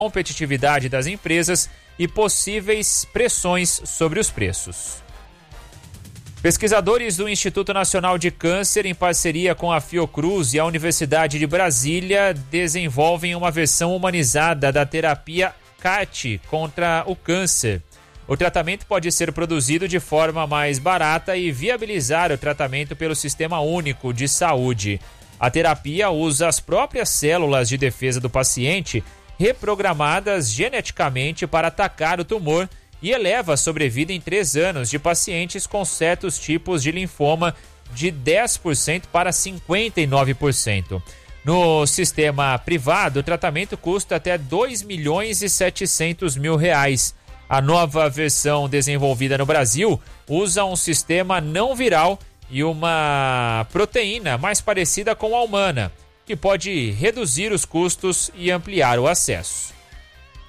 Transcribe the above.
competitividade das empresas e possíveis pressões sobre os preços. Pesquisadores do Instituto Nacional de Câncer, em parceria com a Fiocruz e a Universidade de Brasília, desenvolvem uma versão humanizada da terapia CAR-T contra o câncer. O tratamento pode ser produzido de forma mais barata e viabilizar o tratamento pelo Sistema Único de Saúde. A terapia usa as próprias células de defesa do paciente, reprogramadas geneticamente para atacar o tumor, e eleva a sobrevida em 3 anos de pacientes com certos tipos de linfoma de 10% para 59%. No sistema privado, o tratamento custa até R$2.700.000. A nova versão desenvolvida no Brasil usa um sistema não viral e uma proteína mais parecida com a humana, que pode reduzir os custos e ampliar o acesso.